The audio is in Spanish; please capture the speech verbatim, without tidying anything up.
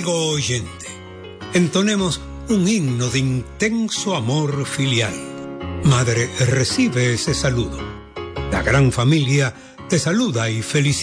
Amigo oyente, entonemos un himno de intenso amor filial. Madre, recibe ese saludo. La gran familia te saluda y felicita.